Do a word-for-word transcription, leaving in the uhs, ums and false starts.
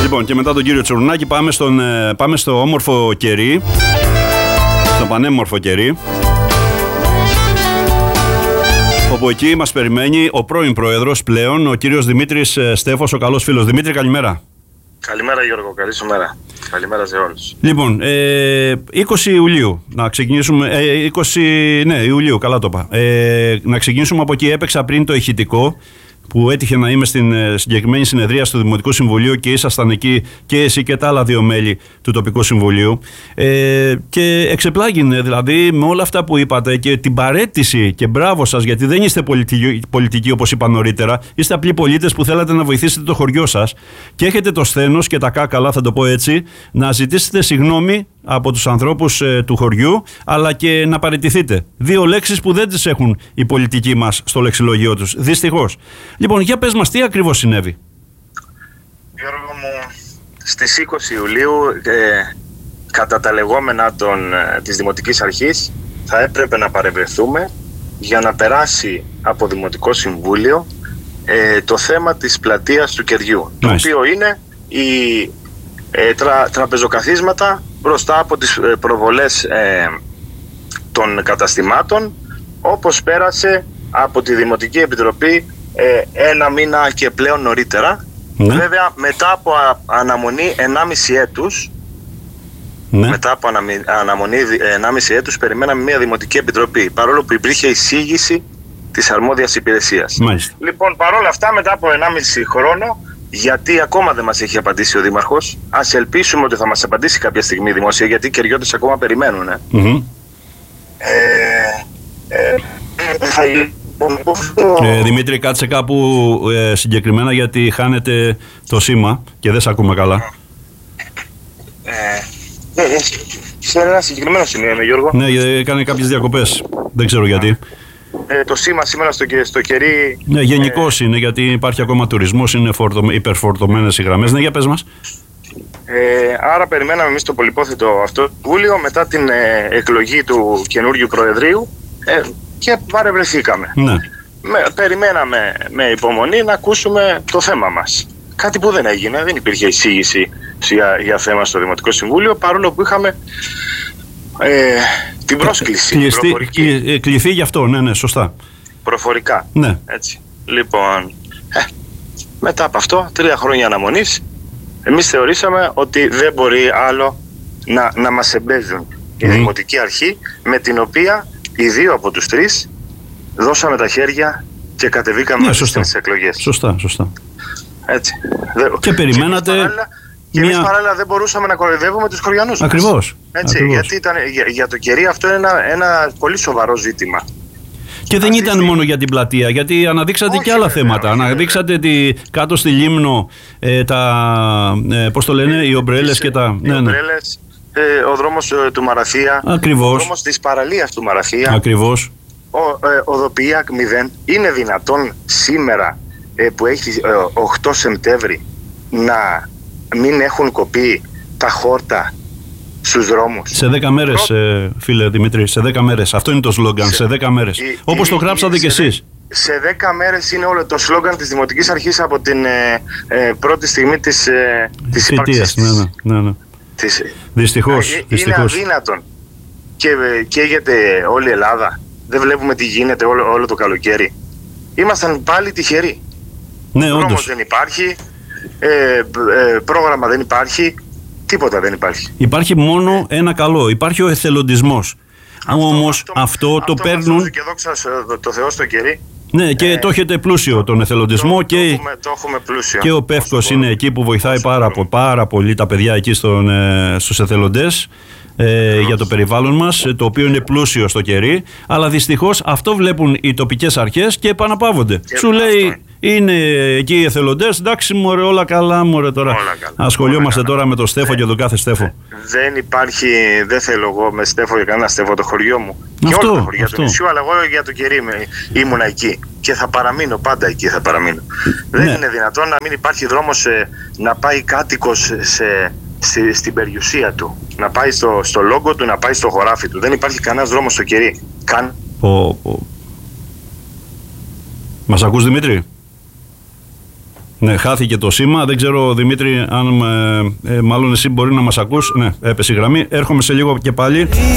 Λοιπόν, και μετά τον κύριο Τσουρνάκη πάμε, στον, πάμε στο όμορφο κερί, στο πανέμορφο κερί, όπου εκεί μας περιμένει ο πρώην πρόεδρος πλέον, ο κύριος Δημήτρης Στέφος, ο καλός φίλος. Δημήτρη, καλημέρα. Καλημέρα Γιώργο, καλή σου μέρα. Καλημέρα σε όλους. Λοιπόν, ε, είκοσι Ιουλίου, να ξεκινήσουμε, ε, είκοσι, ναι, Ιουλίου, καλά το είπα. Ε, να ξεκινήσουμε από εκεί. Έπαιξα πριν το ηχητικό, που έτυχε να είμαι στην συγκεκριμένη συνεδρία του Δημοτικού Συμβουλίου και ήσασταν εκεί και εσύ και τα άλλα δύο μέλη του τοπικού συμβουλίου. Ε, και εξεπλάγινε δηλαδή με όλα αυτά που είπατε και την παρέτηση, και μπράβο σας, γιατί δεν είστε πολιτικοί, πολιτικοί όπως είπα νωρίτερα, είστε απλοί πολίτες που θέλατε να βοηθήσετε το χωριό σας και έχετε το σθένος και τα κάκαλα, θα το πω έτσι, να ζητήσετε συγγνώμη από τους ανθρώπους ε, του χωριού, αλλά και να παραιτηθείτε. Δύο λέξεις που δεν τις έχουν οι πολιτικοί μας στο λεξιλογείο τους, δυστυχώς. Λοιπόν, για πες μας, τι ακριβώς συνέβη? Γιώργο μου, στις είκοσι Ιουλίου, ε, κατά τα λεγόμενα των, ε, της Δημοτικής Αρχής, θα έπρεπε να παρευρεθούμε για να περάσει από Δημοτικό Συμβούλιο ε, το θέμα της πλατείας του κεριού, το οποίο είναι η ε, τρα, τραπεζοκαθίσματα μπροστά από τις ε, προβολές ε, των καταστημάτων, όπως πέρασε από τη Δημοτική Επιτροπή ε, ένα μήνα και πλέον νωρίτερα. Ναι. Βέβαια μετά από αναμονή ενάμιση έτους, ναι. μετά από αναμονή ενάμιση έτους περιμέναμε μια Δημοτική Επιτροπή, παρόλο που υπήρχε εισήγηση της αρμόδιας υπηρεσίας. Μάλιστα. Λοιπόν, παρόλα αυτά, μετά από ενάμιση χρόνο, γιατί ακόμα δεν μας έχει απαντήσει ο Δήμαρχος, ας ελπίσουμε ότι θα μας απαντήσει κάποια στιγμή δημόσια, γιατί οι κεριώτες ακόμα περιμένουν. Ε. Mm-hmm. ε, ε, ε, θα... Ε, Δημήτρη, κάτσε κάπου ε, συγκεκριμένα, γιατί χάνεται το σήμα και δεν σε ακούμε καλά. Ε, ε, ε, σε ένα συγκεκριμένο σημείο είμαι, Γιώργο. Ναι, έκανε κάποιες διακοπές. Δεν ξέρω γιατί. Ε, το σήμα σήμερα στο, στο κερί... Ναι, γενικώς ε, είναι, γιατί υπάρχει ακόμα τουρισμός, είναι φορτω, υπερφορτωμένες οι γραμμές. Ναι, για πες μας. Ε, άρα περιμέναμε εμείς το πολυπόθετο αυτό βούλιο μετά την ε, εκλογή του καινούριου Προεδρείου ε, και παρευρεθήκαμε. Ναι. Με, περιμέναμε με υπομονή να ακούσουμε το θέμα μας. Κάτι που δεν έγινε, δεν υπήρχε εισήγηση για, για θέμα στο Δημοτικό Συμβούλιο, παρόλο που είχαμε ε, την πρόσκληση. Κλειστή, προφορική. Κληθεί γι' αυτό, ναι, ναι, σωστά. Προφορικά. Ναι. Έτσι. Λοιπόν, ε, μετά από αυτό, τρία χρόνια αναμονής, εμείς θεωρήσαμε ότι δεν μπορεί άλλο να, να μας εμπέζουν η mm. Δημοτική Αρχή, με την οποία οι δύο από τους τρεις δώσαμε τα χέρια και κατεβήκαμε ναι, στις εκλογές. Σωστά, σωστά. Έτσι. Και περιμένατε... Και εμείς παράλληλα δεν μπορούσαμε να κοροϊδεύουμε τους χωριανούς μας. Ακριβώς. Έτσι, Ακριβώς. Γιατί ήταν, για, για το κερί αυτό είναι ένα, ένα πολύ σοβαρό ζήτημα. Και δεν ήταν μόνο για την πλατεία, γιατί αναδείξατε όχι, και άλλα βέβαια, θέματα. Όχι, αναδείξατε τη, κάτω στη Λίμνο ε, τα, ε, πώς το λένε, οι ομπρέλες και τα... Οι ναι, ομπρέλες, ναι. ε, ο δρόμος ε, του Μαραθία, ακριβώς. Ο δρόμος της παραλίας του Μαραθία, ακριβώς. Ο, ε, οδοποιία μηδέν. Είναι δυνατόν σήμερα ε, που έχει ε, οκτώ Σεπτέμβρη να μην έχουν κοπεί τα χόρτα στους δρόμους? Σε δέκα μέρες, Πρό... ε, φίλε Δημήτρη, σε δέκα μέρες. Αυτό είναι το σλόγγαν, σε, σε δέκα μέρες. Η, Όπως η, το γράψατε κι εσείς. Σε δέκα μέρες είναι όλο το σλόγγαν της Δημοτικής Αρχής από την ε, ε, πρώτη στιγμή της, ε, της ύπαρξης. Ναι, ναι, ναι, ναι. Της, δυστυχώς, ε, δυστυχώς. Είναι αδύνατον. Και ε, καίγεται όλη η Ελλάδα. Δεν βλέπουμε τι γίνεται όλο, όλο το καλοκαίρι. Ήμασταν πάλι τυχεροί. Ναι, όντως. Δρόμος δεν υπάρχει, ε, ε, πρόγραμμα δεν υπάρχει, τίποτα δεν υπάρχει. Υπάρχει μόνο ένα καλό, υπάρχει ο εθελοντισμός. Αυτό, Όμως αυτό, αυτό, αυτό το αυτό παίρνουν... Και δόξα το, το Θεό στο κερί. Ναι, και ε, το έχετε πλούσιο τον εθελοντισμό το, και, το έχουμε, το έχουμε πλούσιο. Και ο Πεύκος είναι εκεί που βοηθάει πάρα, πο, πάρα πολύ τα παιδιά εκεί στον, ε, στους εθελοντές. Ε, για το περιβάλλον μας, το οποίο είναι πλούσιο στο κερί, αλλά δυστυχώς αυτό βλέπουν οι τοπικές αρχές και επαναπαύονται. Και σου λέει, είναι εκεί οι εθελοντές, εντάξει μωρέ, όλα καλά μωρέ τώρα. Ασχολιόμαστε τώρα με το Στέφο και τον κάθε Στέφο. Δεν υπάρχει, δεν θέλω εγώ με Στέφο για κανένα Στέφο το χωριό μου. Αυτό, και όλα τα χωριά αυτό. του νησιού, αλλά εγώ για το κερί ήμουνα εκεί. Και θα παραμείνω, πάντα εκεί θα παραμείνω. Ναι. Δεν είναι δυνατόν να μην υπάρχει δρόμος να πάει κάτοικος σε... Στη, στην περιουσία του, να πάει στο, στο λόγο του, να πάει στο χωράφι του. Δεν υπάρχει κανένας δρόμος στο κερί. Καν. Ο, ο... Μας ακούς, Δημήτρη? Ναι, χάθηκε το σήμα. Δεν ξέρω, Δημήτρη, αν ε, ε, μάλλον εσύ μπορεί να μας ακούς. Ναι, έπεσε η γραμμή. Έρχομαι σε λίγο και πάλι.